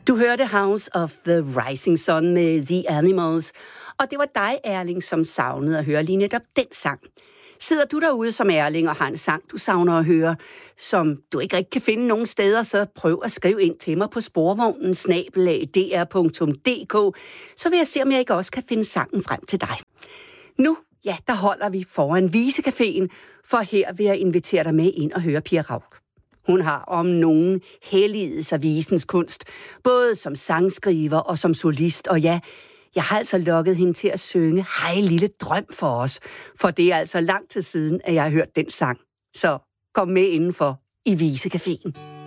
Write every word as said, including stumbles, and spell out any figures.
Du hørte House of the Rising Sun med The Animals, og det var dig, Erling, som savnede at høre lige netop den sang. Sidder du derude som Erling og har en sang, du savner at høre, som du ikke rigtig kan finde nogen steder, så prøv at skrive ind til mig på sporvognen snabel-a d r punktum d k, så vil jeg se, om jeg ikke også kan finde sangen frem til dig. Nu, ja, der holder vi foran Visecaféen, for her vil jeg invitere dig med ind og høre Pia Rauk. Hun har om nogen helliget sig visens kunst, både som sangskriver og som solist, og ja, jeg har altså lokket hende til at synge Hej lille drøm for os, for det er altså lang tid siden, at jeg har hørt den sang. Så kom med indenfor i Visecaféen.